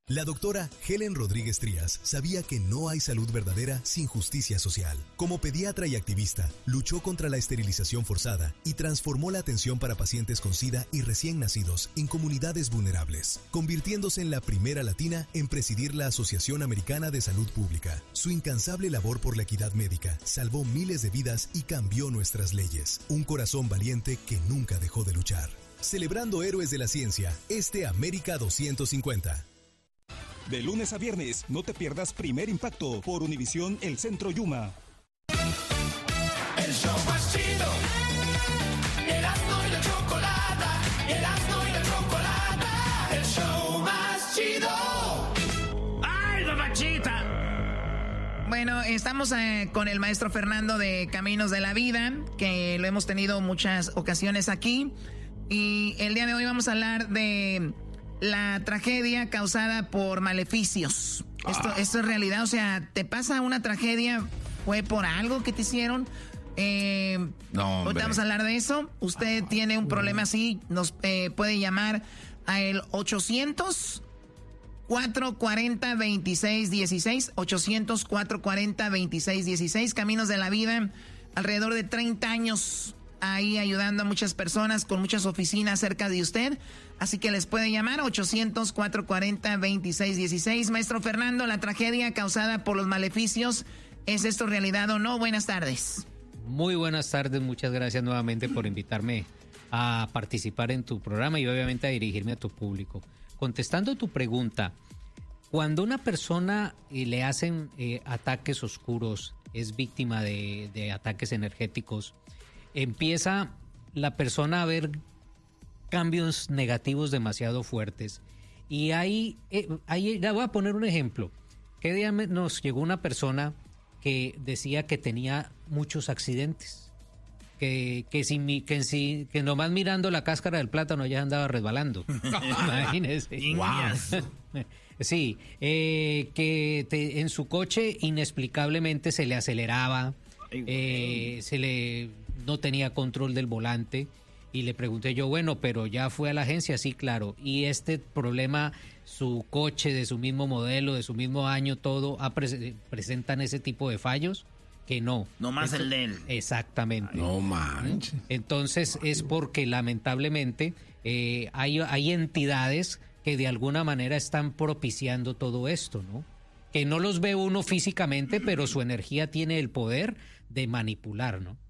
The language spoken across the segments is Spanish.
La doctora Helen Rodríguez Trías sabía que no hay salud verdadera sin justicia social. Como pediatra y activista, luchó contra la esterilización forzada y transformó la atención para pacientes con SIDA y recién nacidos en comunidades vulnerables, convirtiéndose en la primera latina en presidir la Asociación Americana de Salud Pública. Su incansable labor por la equidad médica salvó miles de vidas y cambió nuestras leyes. Un corazón valiente que nunca dejó de luchar. Celebrando héroes de la ciencia, América 250. De lunes a viernes, no te pierdas Primer Impacto por Univisión El Centro Yuma. El show más chido. Erasmo y la chocolata. Erasmo y la chocolata. El show más chido. ¡Ay, mamachita! Bueno, estamos con el maestro Fernando de Caminos de la Vida, que lo hemos tenido muchas ocasiones aquí. Y el día de hoy vamos a hablar de la tragedia causada por maleficios. Esto es realidad, o sea, te pasa una tragedia, fue por algo que te hicieron. No, hoy vamos a hablar de eso. Usted tiene un problema así, nos puede llamar a el 800-440-2616, 800-440-2616. Caminos de la Vida, alrededor de 30 años ahí ayudando a muchas personas, con muchas oficinas cerca de usted. Así que les puede llamar 800-440-2616. Maestro Fernando, la tragedia causada por los maleficios, ¿es esto realidad o no? Buenas tardes. Muy buenas tardes, muchas gracias nuevamente por invitarme a participar en tu programa y obviamente a dirigirme a tu público. Contestando tu pregunta, cuando una persona le hacen ataques oscuros, es víctima de ataques energéticos, empieza la persona a ver cambios negativos demasiado fuertes. Y ahí ya voy a poner un ejemplo. ¿Qué día nos llegó una persona que decía que tenía muchos accidentes? Que nomás mirando la cáscara del plátano ya andaba resbalando. Imagínese. Wow. Sí, en su coche inexplicablemente se le aceleraba, no tenía control del volante. Y le pregunté yo, bueno, pero ya fue a la agencia, sí, claro. Y este problema, su coche de su mismo modelo, de su mismo año, todo, presentan ese tipo de fallos, que no. No más el de él. Exactamente. No manches. Entonces es porque lamentablemente hay entidades que de alguna manera están propiciando todo esto, ¿no? Que no los ve uno físicamente, pero su energía tiene el poder de manipular, ¿no?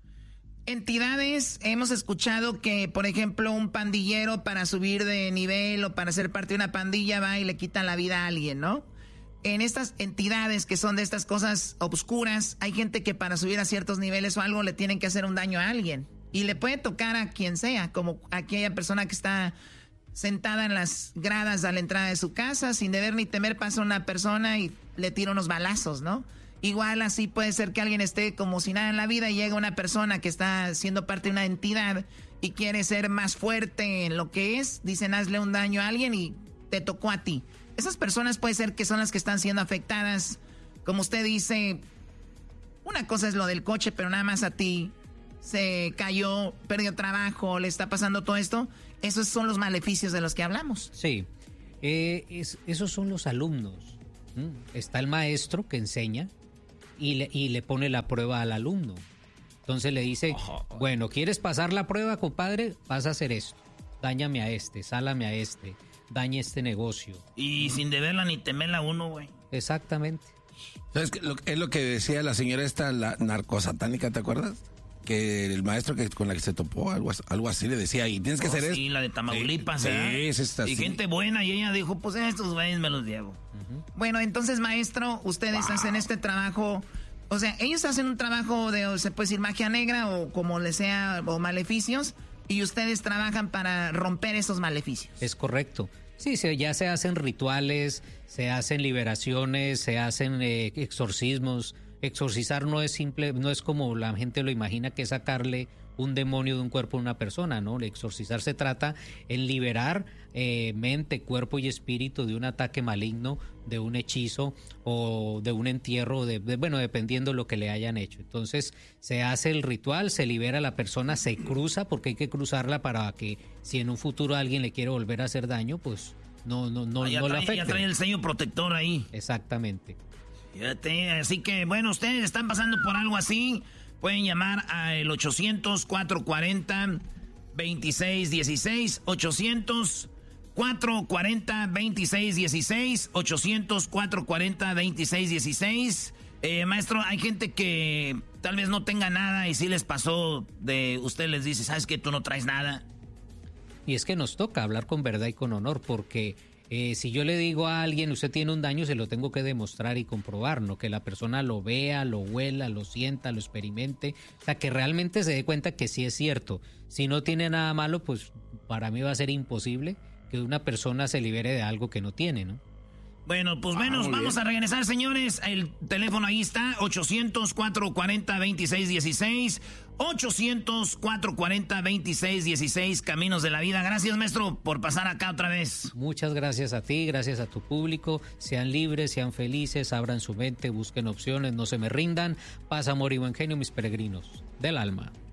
Entidades, hemos escuchado que, por ejemplo, un pandillero para subir de nivel o para ser parte de una pandilla va y le quita la vida a alguien, ¿no? En estas entidades que son de estas cosas obscuras, hay gente que para subir a ciertos niveles o algo le tienen que hacer un daño a alguien. Y le puede tocar a quien sea, como aquella persona que está sentada en las gradas a la entrada de su casa, sin deber ni temer pasa una persona y le tira unos balazos, ¿no? Igual así puede ser que alguien esté como si nada en la vida y llega una persona que está siendo parte de una entidad y quiere ser más fuerte en lo que es, dicen hazle un daño a alguien y te tocó a ti. Esas personas puede ser que son las que están siendo afectadas, como usted dice, una cosa es lo del coche, pero nada más a ti se cayó, perdió trabajo, le está pasando todo esto. Esos son los maleficios de los que hablamos. Sí, esos son los alumnos. Está el maestro que enseña y le pone la prueba al alumno. Entonces le dice, bueno, ¿quieres pasar la prueba, compadre? Vas a hacer esto. Dáñame a este, sálame a este, daña este negocio. Y sin deberla ni temerla uno, güey. Exactamente. ¿Sabes qué? Es lo que decía la señora esta, la narcosatánica, ¿te acuerdas? Que el maestro con la que se topó, algo así le decía, y tienes que hacer esto. Sí, la de Tamaulipas, sí, es esta, y sí. gente buena, y ella dijo, pues estos güeyes me los llevo. Bueno, entonces, maestro, ustedes hacen este trabajo, o sea, ellos hacen un trabajo de, se puede decir, magia negra o como le sea, o maleficios, y ustedes trabajan para romper esos maleficios. Es correcto. Sí, ya se hacen rituales, se hacen liberaciones, se hacen exorcismos. Exorcizar no es simple, no es como la gente lo imagina, que es sacarle un demonio de un cuerpo a una persona, ¿no? Exorcizar se trata en liberar mente, cuerpo y espíritu de un ataque maligno, de un hechizo o de un entierro, bueno, dependiendo de lo que le hayan hecho. Entonces se hace el ritual, se libera a la persona, se cruza, porque hay que cruzarla para que si en un futuro alguien le quiere volver a hacer daño, pues no le afecten. Ya trae el sello protector ahí. Exactamente. Fíjate, así que, bueno, ustedes están pasando por algo así, pueden llamar al 800-440-2616, 800-440-2616, 800-440-2616. Maestro, hay gente que tal vez no tenga nada y si les pasó de, usted les dice, ¿sabes qué? Tú no traes nada. Y es que nos toca hablar con verdad y con honor, porque si yo le digo a alguien, usted tiene un daño, se lo tengo que demostrar y comprobar, no que la persona lo vea, lo huela, lo sienta, lo experimente, o sea, que realmente se dé cuenta que sí es cierto. Si no tiene nada malo, pues para mí va a ser imposible que una persona se libere de algo que no tiene, ¿no? Bueno, pues menos, vamos a regresar, señores. El teléfono ahí está, 800-440-2616, 800-440-2616, Caminos de la Vida. Gracias, maestro, por pasar acá otra vez. Muchas gracias a ti, gracias a tu público. Sean libres, sean felices, abran su mente, busquen opciones, no se me rindan. Paz, amor y buen genio, mis peregrinos del alma.